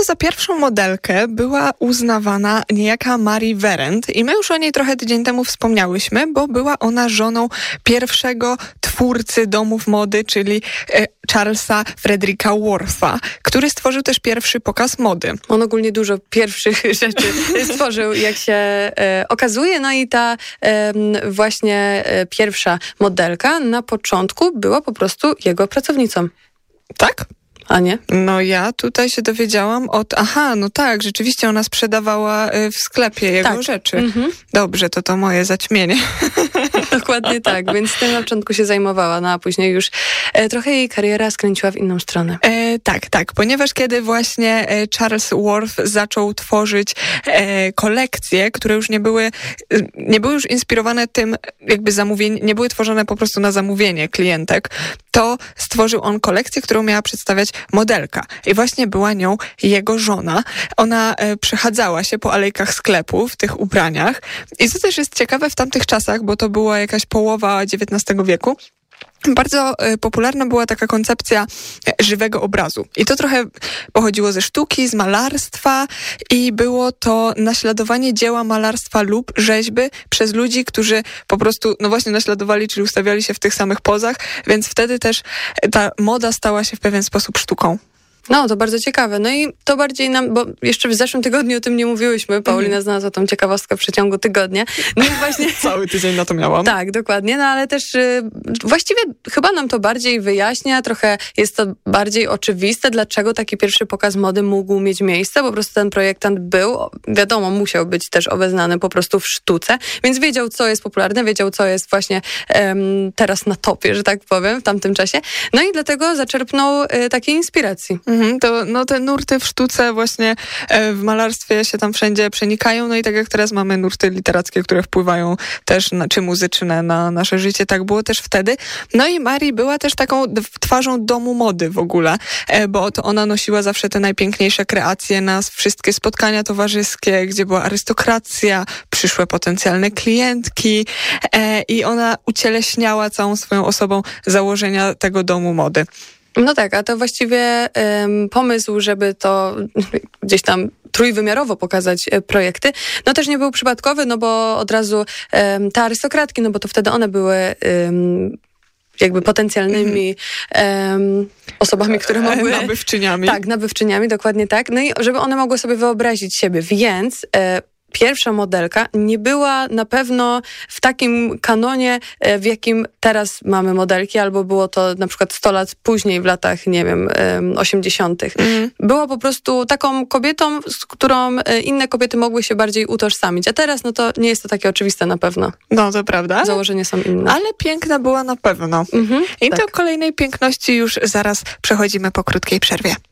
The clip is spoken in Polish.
za pierwszą modelkę była uznawana niejaka Marie Werndt i my już o niej trochę tydzień temu wspomniałyśmy, bo była ona żoną pierwszego twórcy domów mody, czyli Charlesa Fredericka Wortha, który stworzył też pierwszy pokaz mody. On ogólnie dużo pierwszych rzeczy stworzył, jak się okazuje. No i ta właśnie pierwsza modelka na początku była po prostu jego pracownicą. Tak? A nie? No ja tutaj się dowiedziałam no tak, rzeczywiście ona sprzedawała w sklepie jego rzeczy. Mhm. Dobrze, to moje zaćmienie. Dokładnie tak, więc tym na początku się zajmowała, no a później już trochę jej kariera skręciła w inną stronę. Tak, ponieważ kiedy właśnie Charles Worth zaczął tworzyć kolekcje, które już nie były już inspirowane tym jakby nie były tworzone po prostu na zamówienie klientek, to stworzył on kolekcję, którą miała przedstawiać modelka. I właśnie była nią jego żona. Ona przechadzała się po alejkach sklepu w tych ubraniach. I co też jest ciekawe w tamtych czasach, bo to była jakaś połowa XIX wieku, bardzo popularna była taka koncepcja żywego obrazu. I to trochę pochodziło ze sztuki, z malarstwa i było to naśladowanie dzieła malarstwa lub rzeźby przez ludzi, którzy po prostu, no właśnie naśladowali, czyli ustawiali się w tych samych pozach, więc wtedy też ta moda stała się w pewien sposób sztuką. No, to bardzo ciekawe. No i to bardziej bo jeszcze w zeszłym tygodniu o tym nie mówiłyśmy. Paulina znalazła tą ciekawostkę w przeciągu tygodnia. No i właśnie... Cały tydzień na to miałam. Tak, dokładnie. No ale też właściwie chyba nam to bardziej wyjaśnia, trochę jest to bardziej oczywiste, dlaczego taki pierwszy pokaz mody mógł mieć miejsce. Po prostu ten projektant wiadomo, musiał być też obeznany po prostu w sztuce, więc wiedział, co jest popularne, wiedział, co jest właśnie teraz na topie, że tak powiem, w tamtym czasie. No i dlatego zaczerpnął takiej inspiracji. Te nurty w sztuce właśnie w malarstwie się tam wszędzie przenikają, no i tak jak teraz mamy nurty literackie, które wpływają też czy muzyczne na nasze życie, tak było też wtedy. No i Marie była też taką twarzą domu mody w ogóle, bo to ona nosiła zawsze te najpiękniejsze kreacje na wszystkie spotkania towarzyskie, gdzie była arystokracja, przyszłe potencjalne klientki i ona ucieleśniała całą swoją osobą założenia tego domu mody. No tak, a to właściwie pomysł, żeby to gdzieś tam trójwymiarowo pokazać projekty, no też nie był przypadkowy, no bo od razu te arystokratki, no bo to wtedy one były jakby potencjalnymi osobami, które mogły... Nabywczyniami. Tak, nabywczyniami, dokładnie tak. No i żeby one mogły sobie wyobrazić siebie, więc... Pierwsza modelka nie była na pewno w takim kanonie, w jakim teraz mamy modelki, albo było to na przykład 100 lat później, w latach, nie wiem, 80. Była po prostu taką kobietą, z którą inne kobiety mogły się bardziej utożsamić. A teraz, no to nie jest to takie oczywiste na pewno. No, to prawda. Założenia są inne. Ale piękna była na pewno. I tak. do kolejnej piękności już zaraz przechodzimy po krótkiej przerwie.